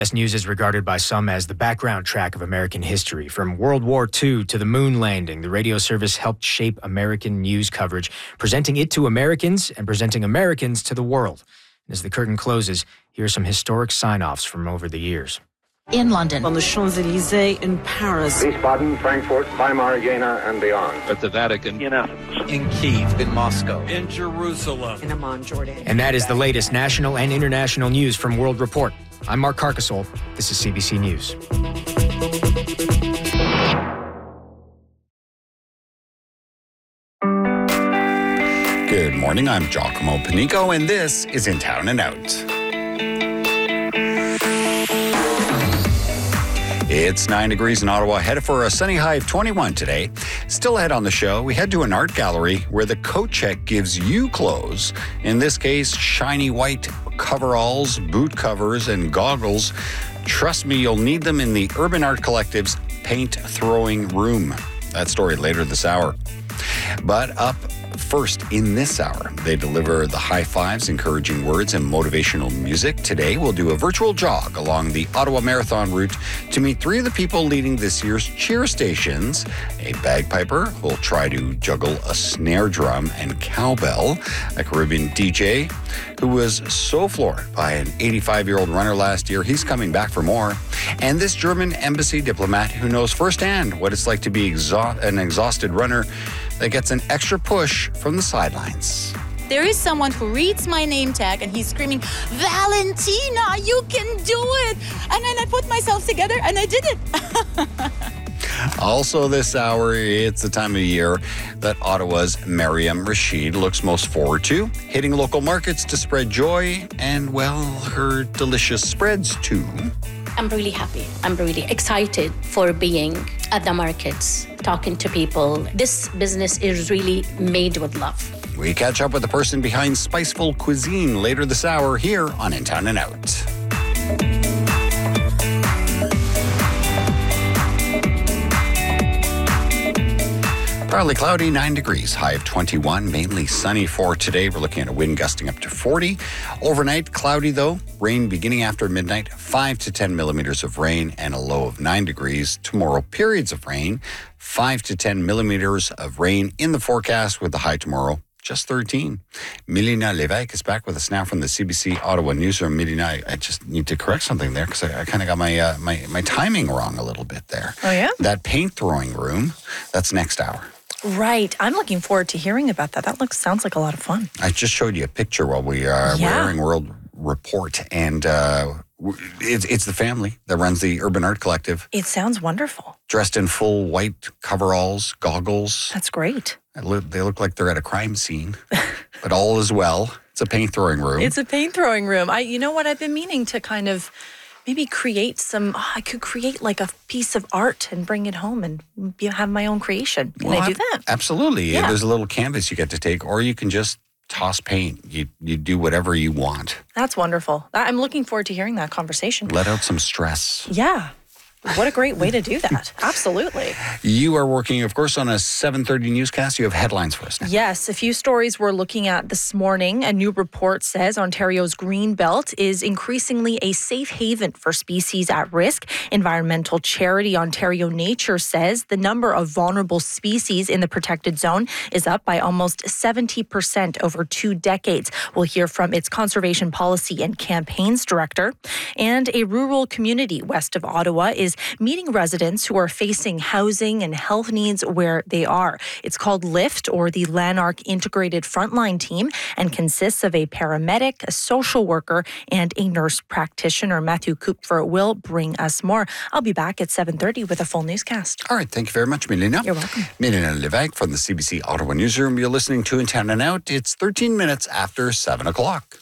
CBS News is regarded by some as the background track of American history. From World War II to the moon landing, the radio service helped shape American news coverage, presenting it to Americans and presenting Americans to the world. And as the curtain closes, here are some historic sign-offs from over the years. In London, on the Champs-Élysées, in Paris, Wiesbaden, Frankfurt, Weimar, Jena, and beyond. At the Vatican, in Athens, in Kyiv, in Moscow, in Jerusalem, in Amman, Jordan. And that is the latest national and international news from World Report. I'm Mark Carcasole. This is CBC News. Good morning, I'm Giacomo Panico, and this is In Town and Out. It's 9 degrees in Ottawa, headed for a sunny high of 21 today. Still ahead on the show, we head to an art gallery where the coat check gives you clothes. In this case, shiny white coveralls, boot covers, and goggles. Trust me, you'll need them in the Urban Art Collective's paint throwing room. That story later this hour. But up first in this hour, they deliver the high fives, encouraging words, and motivational music. Today, we'll do a virtual jog along the Ottawa Marathon route to meet three of the people leading this year's cheer stations. A bagpiper who will try to juggle a snare drum and cowbell, a Caribbean DJ who was so floored by an 85-year-old runner last year, he's coming back for more. And this German embassy diplomat who knows firsthand what it's like to be an exhausted runner that gets an extra push from the sidelines. There is someone who reads my name tag and he's screaming, "Valentina, you can do it!" And then I put myself together and I did it. Also this hour, it's the time of year that Ottawa's Mariam Rashid looks most forward to, hitting local markets to spread joy and, well, her delicious spreads too. I'm really happy. I'm really excited for being at the markets, talking to people. This business is really made with love. We catch up with the person behind Spiceful Cuisine later this hour here on In Town and Out. Partly cloudy, 9 degrees, high of 21, mainly sunny for today. We're looking at a wind gusting up to 40. Overnight, cloudy though, rain beginning after midnight, 5 to 10 millimeters of rain and a low of 9 degrees. Tomorrow, periods of rain, 5 to 10 millimeters of rain in the forecast with the high tomorrow, just 13. Milena Levesque is back with us now from the CBC Ottawa newsroom. Milena, I just need to correct something there because I kind of got my timing wrong a little bit there. Oh, yeah? That paint throwing room, that's next hour. Right. I'm looking forward to hearing about that. That sounds like a lot of fun. I just showed you a picture while we are wearing World Report, and it's the family that runs the Urban Art Collective. It sounds wonderful. Dressed in full white coveralls, goggles. That's great. They look like they're at a crime scene, but all is well. It's a paint throwing room. It's a paint throwing room. You know what? I've been meaning to kind of maybe create I could create like a piece of art and bring it home and have my own creation. Can I do that? Absolutely. Yeah. There's a little canvas you get to take, or you can just toss paint. You do whatever you want. That's wonderful. I'm looking forward to hearing that conversation. Let out some stress. Yeah. What a great way to do that. Absolutely. You are working, of course, on a 7:30 newscast. You have headlines for us now. Yes, a few stories we're looking at this morning. A new report says Ontario's green belt is increasingly a safe haven for species at risk. Environmental charity Ontario Nature says the number of vulnerable species in the protected zone is up by almost 70% over 2 decades. We'll hear from its conservation policy and campaigns director. And a rural community west of Ottawa is meeting residents who are facing housing and health needs where they are. It's called LIFT, or the Lanark Integrated Frontline Team, and consists of a paramedic, a social worker, and a nurse practitioner. Matthew Kupfer will bring us more. I'll be back at 7:30 with a full newscast. All right. Thank you very much, Milena. You're welcome. Milena Levesque from the CBC Ottawa newsroom. You're listening to In Town and Out. It's 13 minutes after 7 o'clock.